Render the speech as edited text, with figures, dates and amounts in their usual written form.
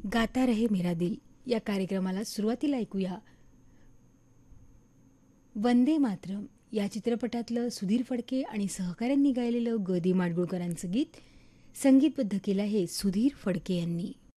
गाता रहे मेरा दिल या कार्यक्रमाला सुरुवातीला ऐकूया वंदे मातरम या चित्रपटातलं सुधीर फडके आणि सहकाऱ्यांनी गायलेलं ग दी माडगुळकरांचं गीत संगीतबद्ध केलं आहे सुधीर फडके यांनी.